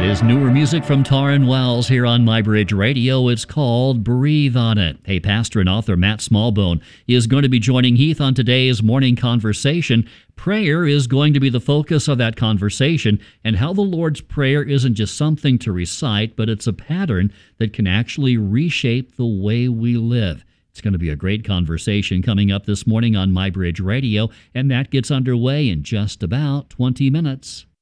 is newer music from Taryn Wells here on MyBridge Radio. It's called Breathe on It. Hey, pastor and author Matt Smallbone is going to be joining Heath on today's morning conversation. Prayer is going to be the focus of that conversation, and how the Lord's Prayer isn't just something to recite, but it's a pattern that can actually reshape the way we live. It's going to be a great conversation coming up this morning on MyBridge Radio, and that gets underway in just about 20 minutes.